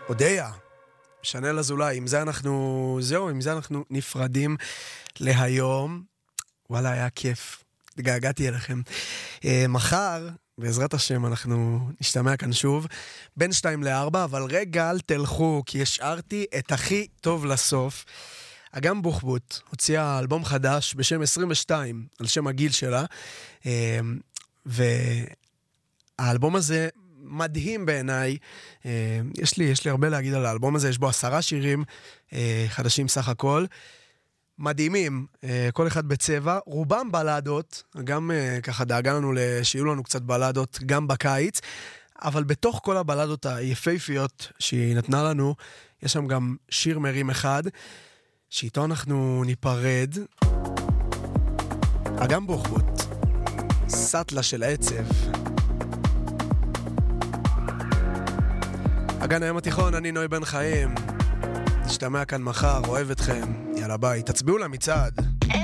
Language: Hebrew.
אודיה, שנל אזולאי, עם זה אנחנו נפרדים להיום. וואלה, היה כיף. געגעתי אליכם. מחר, בעזרת השם, אנחנו נשתמע כאן שוב, בין 2-4, אבל רגע, אל תלכו, כי השארתי את הכי טוב לסוף. אגם בוחבוט הוציאה אלבום חדש בשם 22, על שם הגיל שלה, והאלבום הזה מדהים בעיניי. יש לי הרבה להגיד על האלבום הזה, יש בו 10 שירים חדשים סך הכל, מדהימים, כל אחד בצבע, רובם בלדות, גם ככה דאגה לנו שיהיו לנו קצת בלדות גם בקיץ, אבל בתוך כל הבלדות היפהפיות שהיא נתנה לנו, יש שם גם שיר מרים אחד, שאיתו אנחנו ניפרד. אגם בוחבוט, סטלה של עצב. אגן הים התיכון, אני נוי בן חיים. נשתמע כאן מחר, אוהב אתכם. יאללה ביי, תצביעו למצעד.